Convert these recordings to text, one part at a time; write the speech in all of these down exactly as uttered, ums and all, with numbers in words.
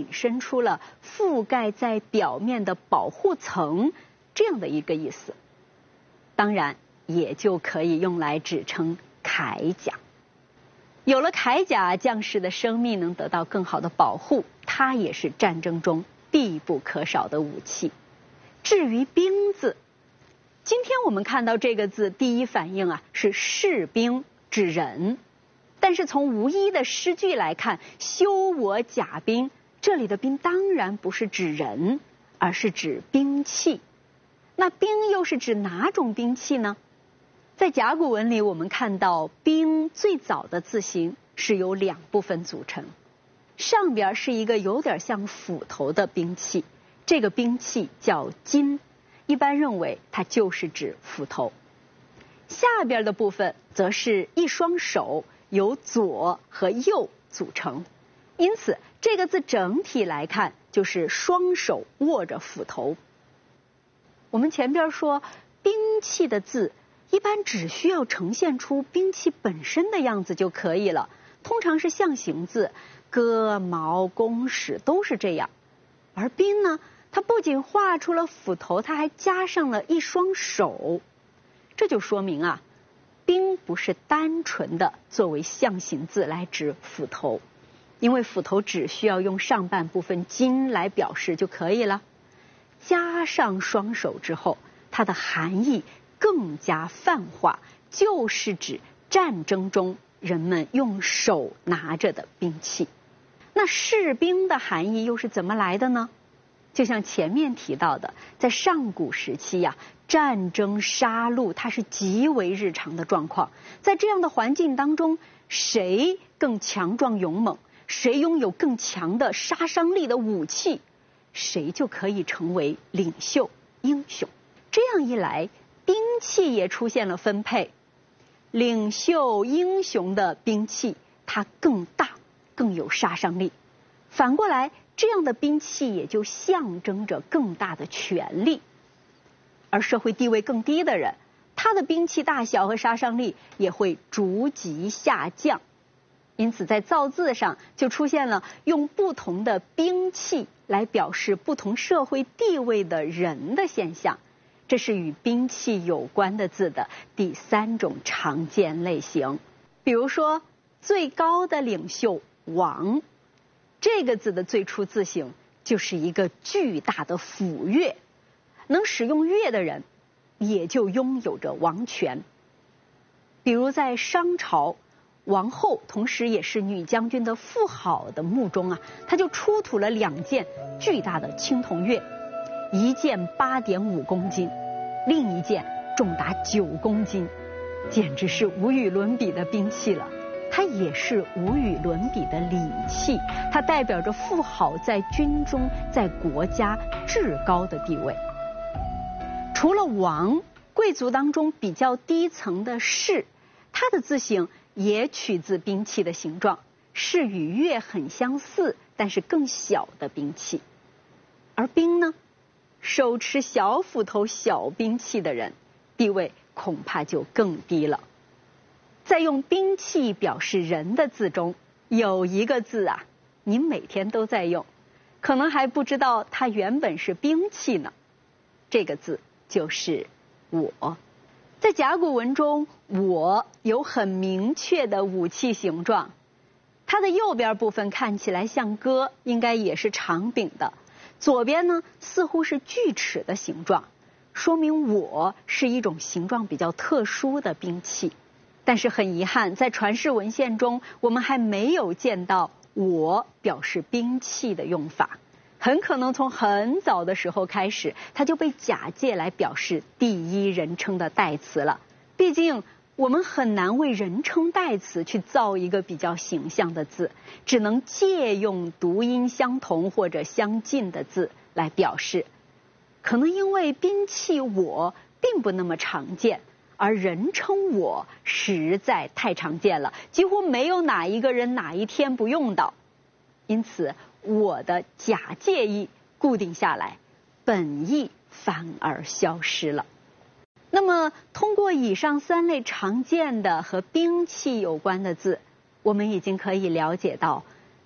申出了覆盖在表面的保护层这样的一个意思。当然，也就可以用来指称铠甲。有了铠甲，将士的生命能得到更好的保护，它也是战争中必不可少的武器。至于兵字，今天我们看到这个字，第一反应啊是士兵，指人。但是从吴一的诗句来看，修我甲兵，这里的兵当然不是指人，而是指兵器。那兵又是指哪种兵器呢？在甲骨文里，我们看到兵最早的字形是由两部分组成，上边是一个有点像斧头的兵器，这个兵器叫巾，一般认为它就是指斧头。下边的部分则是一双手，由左和右组成，因此这个字整体来看就是双手握着斧头。我们前边说兵器的字一般只需要呈现出兵器本身的样子就可以了，通常是象形字，戈、矛、弓、矢都是这样。而兵呢，它不仅画出了斧头，它还加上了一双手，这就说明啊，兵不是单纯的作为象形字来指斧头，因为斧头只需要用上半部分巾来表示就可以了。加上双手之后，它的含义更加泛化，就是指战争中人们用手拿着的兵器。那士兵的含义又是怎么来的呢？就像前面提到的，在上古时期呀、啊，战争杀戮它是极为日常的状况。在这样的环境当中，谁更强壮勇猛，谁拥有更强的杀伤力的武器，谁就可以成为领袖英雄。这样一来，兵器也出现了分配，领袖英雄的兵器它更大，更有杀伤力。反过来，这样的兵器也就象征着更大的权力。而社会地位更低的人，他的兵器大小和杀伤力也会逐级下降。因此在造字上就出现了用不同的兵器来表示不同社会地位的人的现象，这是与兵器有关的字的第三种常见类型。比如说最高的领袖王，这个字的最初字形就是一个巨大的斧钺，能使用钺的人也就拥有着王权。比如在商朝，王后同时也是女将军的妇好的墓中啊，他就出土了两件巨大的青铜钺，一件八点五公斤，另一件重达九公斤，简直是无与伦比的兵器了。它也是无与伦比的礼器，它代表着妇好在军中在国家至高的地位。除了王，贵族当中比较低层的士，它的字形也取自兵器的形状，是与钺很相似，但是更小的兵器。而兵呢，手持小斧头小兵器的人，地位恐怕就更低了。在用兵器表示人的字中，有一个字啊，您每天都在用，可能还不知道它原本是兵器呢。这个字就是我。在甲骨文中，我有很明确的武器形状，它的右边部分看起来像戈，应该也是长柄的，左边呢似乎是锯齿的形状，说明我是一种形状比较特殊的兵器。但是很遗憾，在传世文献中，我们还没有见到我表示兵器的用法。很可能从很早的时候开始，它就被假借来表示第一人称的代词了。毕竟我们很难为人称代词去造一个比较形象的字，只能借用读音相同或者相近的字来表示。可能因为兵器我并不那么常见，而人称我实在太常见了，几乎没有哪一个人哪一天不用到。因此我的假借意固定下来，本意反而消失了。那么通过以上三类常见的和兵器有关的字，我们已经可以了解到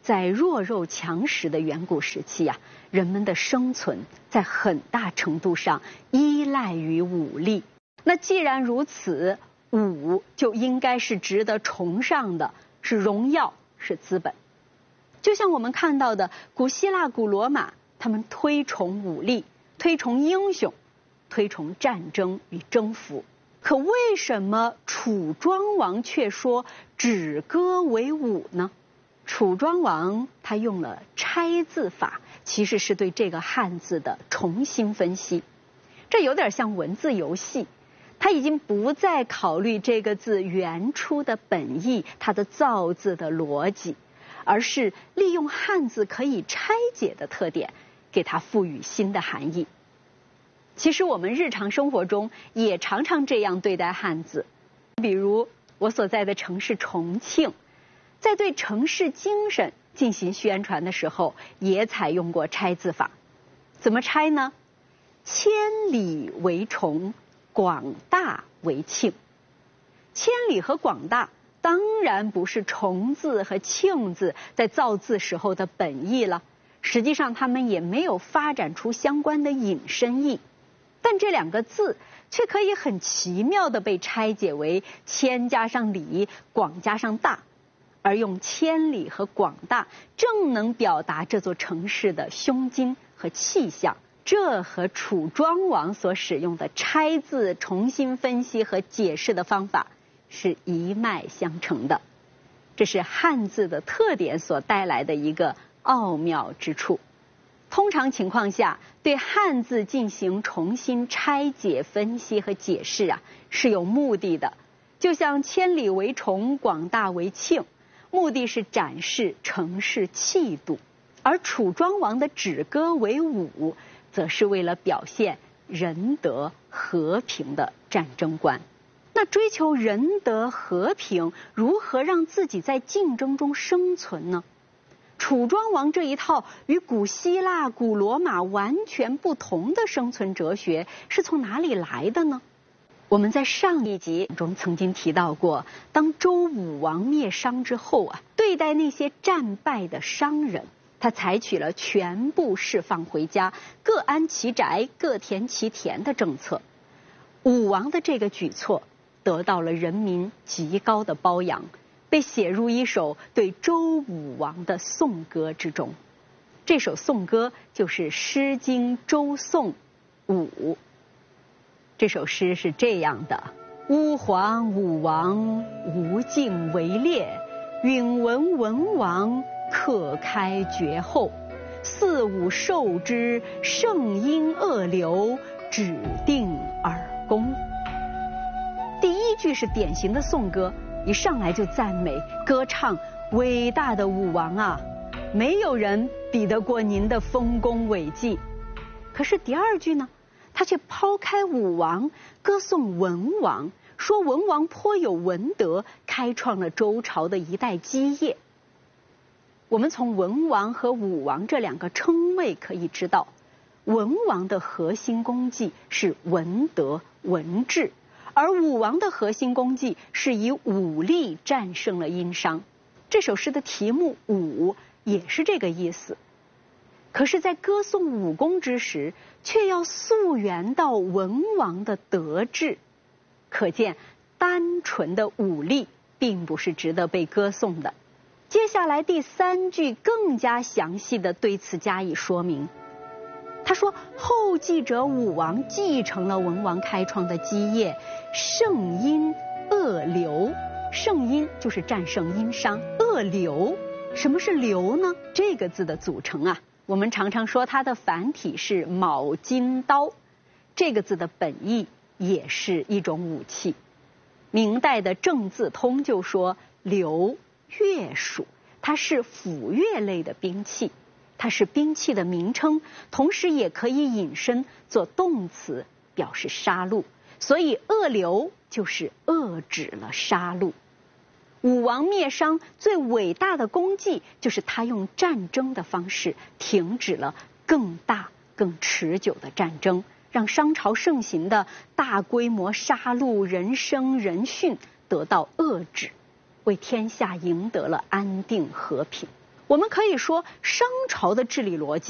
在弱肉强食的远古时期呀、啊，人们的生存在很大程度上依赖于武力。那既然如此，武就应该是值得崇尚的，是荣耀，是资本。就像我们看到的，古希腊、古罗马，他们推崇武力，推崇英雄，推崇战争与征服。可为什么楚庄王却说止戈为武呢？楚庄王他用了拆字法，其实是对这个汉字的重新分析。这有点像文字游戏，他已经不再考虑这个字原初的本意，它的造字的逻辑，而是利用汉字可以拆解的特点，给它赋予新的含义。其实我们日常生活中也常常这样对待汉字，比如我所在的城市重庆，在对城市精神进行宣传的时候，也采用过拆字法。怎么拆呢？千里为重，广大为庆。千里和广大当然不是重字和庆字在造字时候的本意了，实际上他们也没有发展出相关的引申义。但这两个字却可以很奇妙地被拆解为千加上里，广加上大，而用千里和广大正能表达这座城市的胸襟和气象。这和楚庄王所使用的拆字重新分析和解释的方法是一脉相承的。这是汉字的特点所带来的一个奥妙之处。通常情况下，对汉字进行重新拆解、分析和解释啊，是有目的的。就像千里为重，广大为庆，目的是展示城市气度；而楚庄王的止戈为武，则是为了表现仁德和平的战争观。那追求仁德和平，如何让自己在竞争中生存呢？楚庄王这一套与古希腊、古罗马完全不同的生存哲学是从哪里来的呢？我们在上一集中曾经提到过，当周武王灭商之后啊，对待那些战败的商人，他采取了全部释放回家，各安其宅，各填其田的政策。武王的这个举措得到了人民极高的褒扬，被写入一首对周武王的颂歌之中。这首颂歌就是《诗经·周颂武》。这首诗是这样的：乌桓武王，无尽为烈；允文文王，克开绝后。四五受之，圣因恶流，指定耳功。第一句是典型的颂歌，一上来就赞美歌唱伟大的武王啊，没有人比得过您的丰功伟绩。可是第二句呢，他却抛开武王，歌颂文王，说文王颇有文德，开创了周朝的一代基业。我们从文王和武王这两个称谓可以知道，文王的核心功绩是文德文治，而武王的核心功绩是以武力战胜了殷商。这首诗的题目武也是这个意思。可是在歌颂武功之时，却要溯源到文王的德治，可见单纯的武力并不是值得被歌颂的。接下来第三句更加详细地对此加以说明。他说，后继者武王继承了文王开创的基业，胜殷恶流。胜殷就是战胜殷商，恶流，什么是流呢？这个字的组成啊，我们常常说它的繁体是卯金刀，这个字的本意也是一种武器。明代的郑自通就说，流乐属，它是斧钺类的兵器，它是兵器的名称，同时也可以引申做动词，表示杀戮。所以恶流就是遏止了杀戮。武王灭商最伟大的功绩，就是他用战争的方式停止了更大更持久的战争，让商朝盛行的大规模杀戮、人生人殉得到遏制，为天下赢得了安定和平。 我们可以说，商朝的治理逻辑